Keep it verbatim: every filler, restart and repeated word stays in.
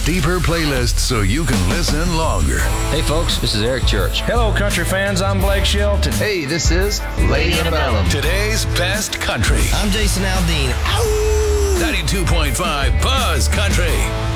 deeper playlists so you can listen longer. Hey folks, this is Eric Church. Hello country fans, I'm Blake Shelton. Hey, this is Lady Antebellum. Today's best country. I'm Jason Aldean. ninety-two point five Buzz Country.